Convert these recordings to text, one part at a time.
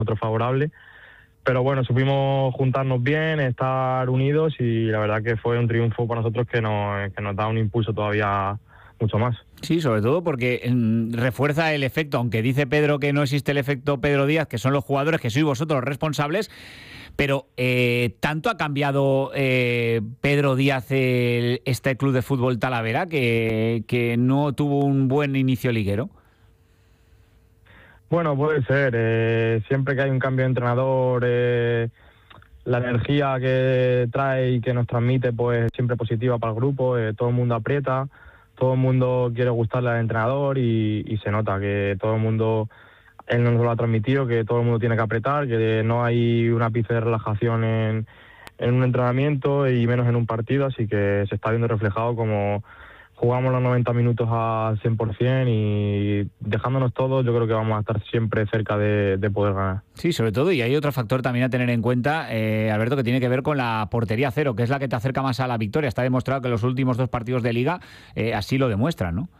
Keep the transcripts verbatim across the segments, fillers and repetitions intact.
otro favorable. Pero bueno, supimos juntarnos bien, estar unidos y la verdad que fue un triunfo para nosotros que nos, que nos da un impulso todavía mucho más. Sí, sobre todo porque mm, refuerza el efecto, aunque dice Pedro que no existe el efecto Pedro Díaz, que son los jugadores, que sois vosotros los responsables, pero eh, ¿tanto ha cambiado eh, Pedro Díaz el, este club de fútbol Talavera que, que no tuvo un buen inicio liguero? Bueno, puede ser. Eh, siempre que hay un cambio de entrenador, eh, la energía que trae y que nos transmite, pues siempre positiva para el grupo. Eh, todo el mundo aprieta, todo el mundo quiere gustarle al entrenador y, y se nota que todo el mundo, él nos lo ha transmitido, que todo el mundo tiene que apretar, que no hay un ápice de relajación en, en un entrenamiento y menos en un partido, así que se está viendo reflejado como jugamos los noventa minutos al cien por ciento y dejándonos todos, yo creo que vamos a estar siempre cerca de, de poder ganar. Sí, sobre todo, y hay otro factor también a tener en cuenta, eh, Alberto, que tiene que ver con la portería cero, que es la que te acerca más a la victoria. Está demostrado que los últimos dos partidos de Liga eh, así lo demuestran, ¿no?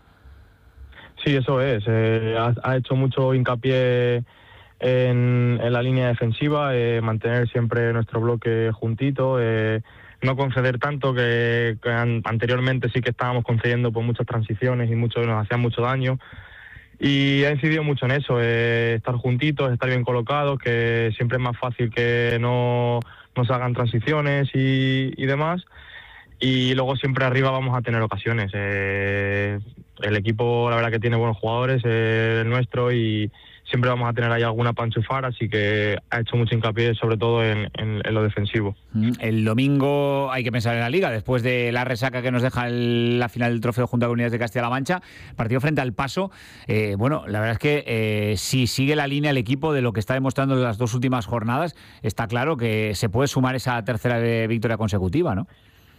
Sí, eso es. Eh, ha, ha hecho mucho hincapié en, en la línea defensiva, eh, mantener siempre nuestro bloque juntito, eh, no conceder tanto, que, que an, anteriormente sí que estábamos concediendo por muchas transiciones y mucho, nos hacían mucho daño. Y ha incidido mucho en eso, eh, estar juntitos, estar bien colocados, que siempre es más fácil que no nos hagan transiciones y, y demás. Y luego siempre arriba vamos a tener ocasiones. Eh, el equipo, la verdad que tiene buenos jugadores, eh, el nuestro, y siempre vamos a tener ahí alguna para enchufar, así que ha hecho mucho hincapié sobre todo en, en, en lo defensivo. El domingo hay que pensar en la Liga, después de la resaca que nos deja el, la final del Trofeo Junta de Comunidades de Castilla-La Mancha, partido frente al Paso. Eh, bueno, la verdad es que eh, si sigue la línea el equipo de lo que está demostrando en las dos últimas jornadas, está claro que se puede sumar esa tercera victoria consecutiva, ¿no?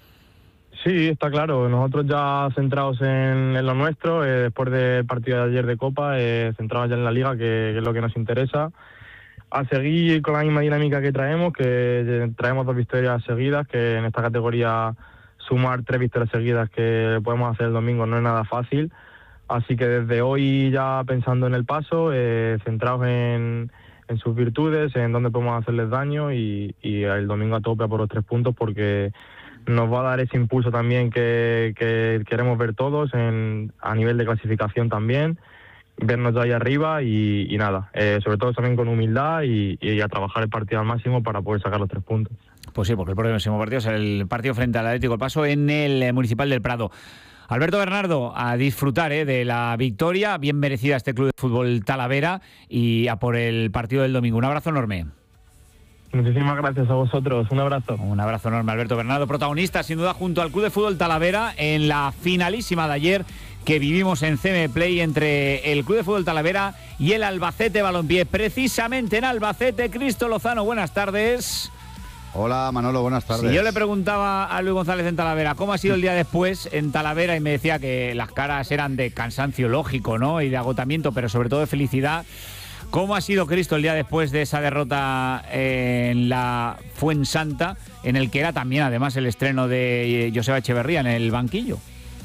Sí, está claro. Nosotros ya centrados en, en lo nuestro, eh, después del partido de ayer de Copa, eh, centrados ya en la Liga, que, que es lo que nos interesa. A seguir con la misma dinámica que traemos, que traemos dos victorias seguidas, que en esta categoría sumar tres victorias seguidas que podemos hacer el domingo no es nada fácil. Así que desde hoy ya pensando en el Paso, eh, centrados en, en sus virtudes, en dónde podemos hacerles daño y, y el domingo a tope por los tres puntos, porque nos va a dar ese impulso también que, que queremos ver todos en, a nivel de clasificación también, vernos ya ahí arriba y, y nada, eh, sobre todo también con humildad y, y a trabajar el partido al máximo para poder sacar los tres puntos. Pues sí, porque el próximo partido es el partido frente al Atlético El Paso en el Municipal del Prado. Alberto Bernardo, a disfrutar eh, de la victoria, bien merecida este Club de Fútbol Talavera, y a por el partido del domingo. Un abrazo enorme. Muchísimas gracias a vosotros, un abrazo. Un abrazo enorme, Alberto Bernardo, protagonista sin duda junto al Club de Fútbol Talavera en la finalísima de ayer que vivimos en C M Play entre el Club de Fútbol Talavera y el Albacete Balompié. Precisamente en Albacete, Cristo Lozano, buenas tardes. Hola Manolo, buenas tardes. Si yo le preguntaba a Luis González en Talavera cómo ha sido el día después en Talavera, y me decía que las caras eran de cansancio lógico, ¿no?, y de agotamiento, pero sobre todo de felicidad. ¿Cómo ha sido, Cristo, el día después de esa derrota en la Fuensanta, en el que era también además el estreno de Joseba Echeverría en el banquillo?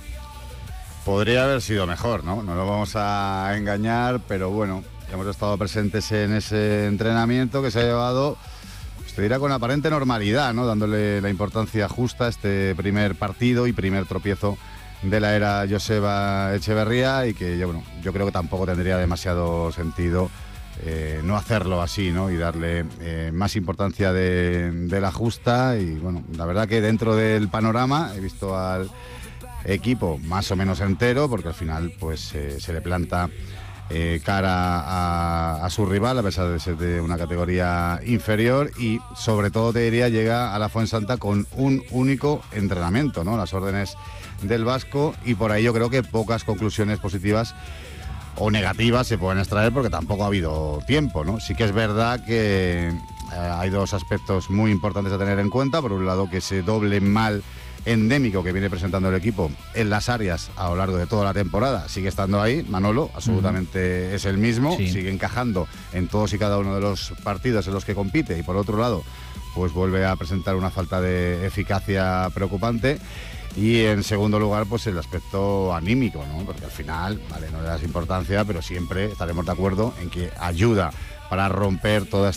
Podría haber sido mejor, ¿no? No lo vamos a engañar, pero bueno, hemos estado presentes en ese entrenamiento que se ha llevado, pues te dirá, con aparente normalidad, ¿no?, dándole la importancia justa a este primer partido y primer tropiezo de la era Joseba Echeverría, y que yo, bueno, yo creo que tampoco tendría demasiado sentido Eh, no hacerlo así, ¿no?, y darle eh, más importancia de, de la justa. Y bueno, la verdad que dentro del panorama he visto al equipo más o menos entero, porque al final pues eh, se le planta eh, cara a, a su rival, a pesar de ser de una categoría inferior, y sobre todo te diría llega a la Fuensanta con un único entrenamiento, ¿no?, las órdenes del vasco, y por ahí yo creo que pocas conclusiones positivas o negativas se pueden extraer, porque tampoco ha habido tiempo, ¿no? Sí que es verdad que eh, hay dos aspectos muy importantes a tener en cuenta. Por un lado, que ese doble mal endémico que viene presentando el equipo en las áreas a lo largo de toda la temporada sigue estando ahí. Manolo, absolutamente uh-huh. es el mismo, sí. Sigue encajando en todos y cada uno de los partidos en los que compite, y por otro lado, pues vuelve a presentar una falta de eficacia preocupante. Y en segundo lugar, pues el aspecto anímico, ¿no? Porque al final, vale, no le das importancia, pero siempre estaremos de acuerdo en que ayuda para romper toda